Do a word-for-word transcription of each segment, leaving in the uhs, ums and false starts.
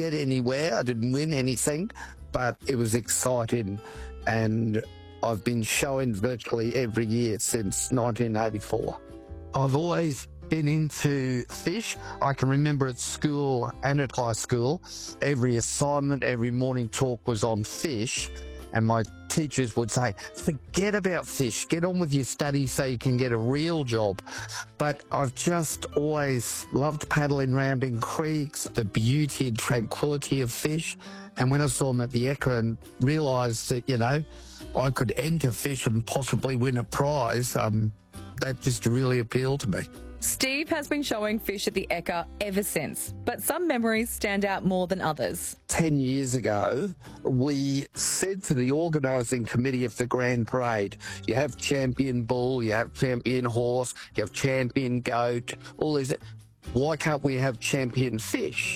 get anywhere. I didn't win anything, but it was exciting, and I've been showing virtually every year since nineteen eighty-four. I've always been into fish. I can remember at school and at high school, every assignment, every morning talk was on fish, and my teachers would say, forget about fish, get on with your studies so you can get a real job. But I've just always loved paddling around in creeks, the beauty and tranquility of fish. And when I saw them at the Ekka and realised that, you know, I could enter fish and possibly win a prize, um, that just really appealed to me. Steve has been showing fish at the Ekka ever since, but some memories stand out more than others. Ten years ago, we said to the organising committee of the Grand Parade, you have champion bull, you have champion horse, you have champion goat, all these. Why can't we have champion fish?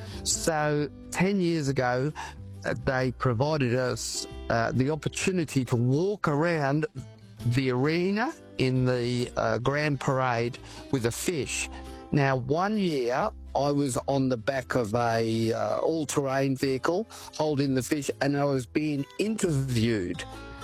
So ten years ago, uh, they provided us uh, the opportunity to walk around the arena in the uh, Grand Parade with a fish. Now, one year I was on the back of a uh, all-terrain vehicle holding the fish, and I was being interviewed,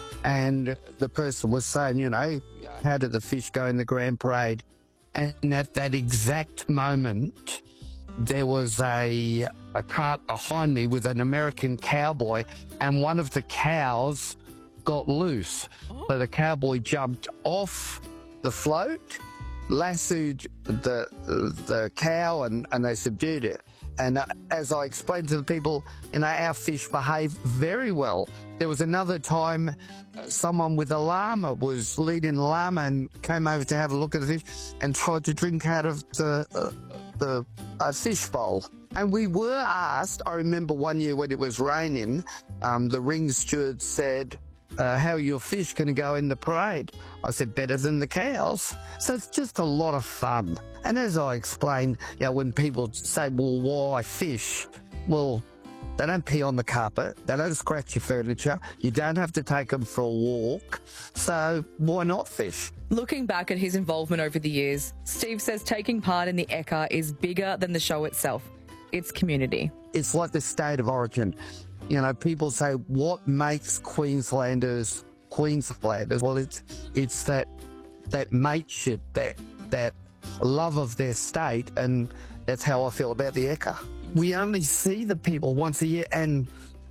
and the person was saying, you know, how did the fish go in the Grand Parade? And at that exact moment, there was a, a cart behind me with an American cowboy, and one of the cows got loose. So the cowboy jumped off the float, lassoed the the cow, and, and they subdued it. And uh, as I explained to the people, you know, our fish behave very well. There was another time uh, someone with a llama was leading a llama and came over to have a look at the fish and tried to drink out of the, uh, the uh, fish bowl. And we were asked, I remember one year when it was raining, um, the ring steward said, Uh, how are your fish going to go in the parade? I said, better than the cows. So it's just a lot of fun. And as I explained, you know, when people say, well, why fish? Well, they don't pee on the carpet. They don't scratch your furniture. You don't have to take them for a walk. So why not fish? Looking back at his involvement over the years, Steve says taking part in the Ekka is bigger than the show itself. It's community. It's like the state of origin. You know, people say, what makes Queenslanders Queenslanders? Well, it's it's that that mateship, that that love of their state, and that's how I feel about the Ekka. We only see the people once a year, and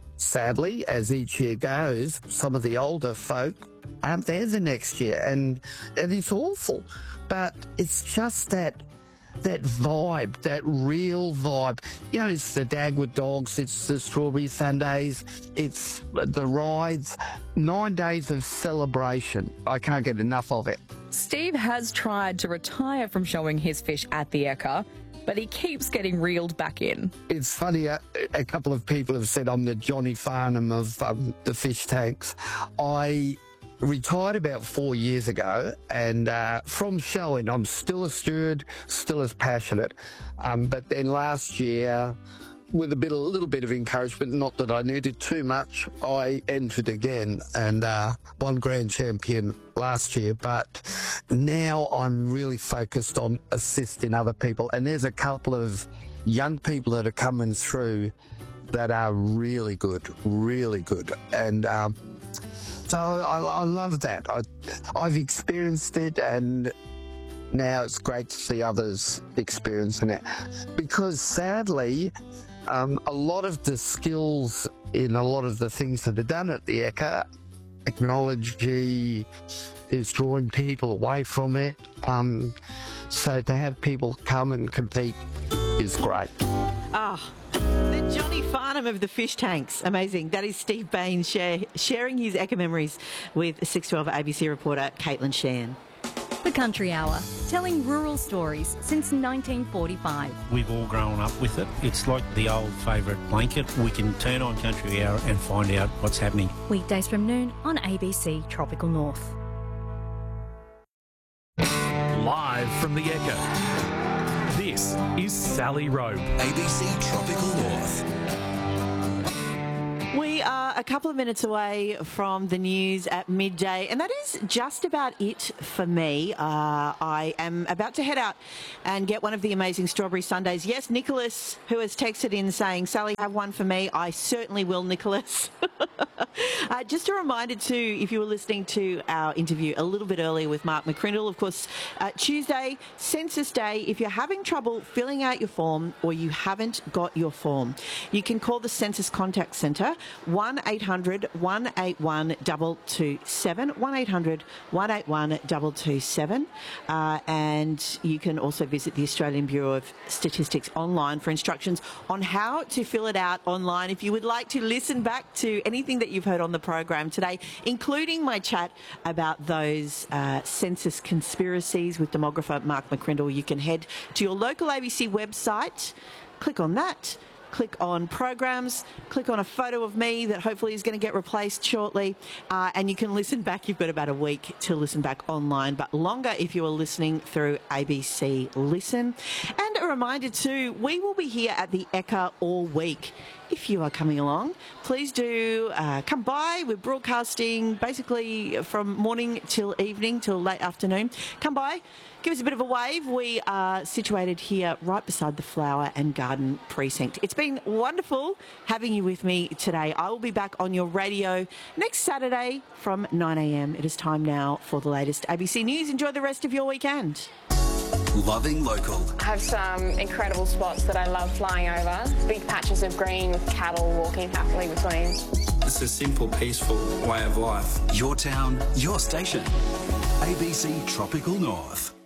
sadly, as each year goes, some of the older folk aren't there the next year, and and it's awful. But it's just that. That vibe, that real vibe. You know, it's the Dagwood Dogs, it's the Strawberry Sundays, it's the rides. Nine days of celebration. I can't get enough of it. Steve has tried to retire from showing his fish at the Ekka, but he keeps getting reeled back in. It's funny, a, a couple of people have said I'm the Johnny Farnham of um, the fish tanks. I retired about four years ago, and uh, from showing, I'm still a steward, still as passionate. Um, but then last year, with a bit, a little bit of encouragement, not that I needed too much, I entered again and uh, won grand champion last year. But now I'm really focused on assisting other people, and there's a couple of young people that are coming through that are really good, really good, and. Um, So I, I love that. I, I've experienced it, and now it's great to see others experiencing it. Because sadly, um, a lot of the skills in a lot of the things that are done at the Ekka, technology is drawing people away from it. Um, so to have people come and compete is great. Ah. The Johnny Farnham of the fish tanks. Amazing. That is Steve Bain share, sharing his Ekka memories with six twelve A B C reporter Caitlin Shan. The Country Hour, telling rural stories since nineteen forty-five. We've all grown up with it. It's like the old favourite blanket. We can turn on Country Hour and find out what's happening. Weekdays from noon on A B C Tropical North. Live from the Ekka. This is Sally Rowe. A B C Tropical North. We are a couple of minutes away from the news at midday, and that is just about it for me. Uh, I am about to head out and get one of the amazing strawberry sundaes. Yes, Nicholas, who has texted in saying, Sally, have one for me. I certainly will, Nicholas. uh, just a reminder too, if you were listening to our interview a little bit earlier with Mark McCrindle, of course, uh, Tuesday, Census Day, if you're having trouble filling out your form or you haven't got your form, you can call the Census Contact Centre, one eight hundred, one eight one, two two seven, one eight hundred, one eight one, two two seven. Uh, and you can also visit the Australian Bureau of Statistics online for instructions on how to fill it out online. If you would like to listen back to anything that you've heard on the program today, including my chat about those uh, census conspiracies with demographer Mark McCrindle, you can head to your local A B C website, click on that, click on programs, click on a photo of me that hopefully is going to get replaced shortly, uh, and you can listen back. You've got about a week to listen back online, but longer if you are listening through A B C Listen. And a reminder too, we will be here at the Ekka all week. If you are coming along, please do uh, come by. We're broadcasting basically from morning till evening, till late afternoon. Come by, give us a bit of a wave. We are situated here right beside the Flower and Garden Precinct. It's been wonderful having you with me today. I will be back on your radio next Saturday from nine a m. It is time now for the latest A B C News. Enjoy the rest of your weekend. Loving local. I have some incredible spots that I love flying over. Big patches of green with cattle walking happily between. It's a simple, peaceful way of life. Your town, your station. A B C Tropical North.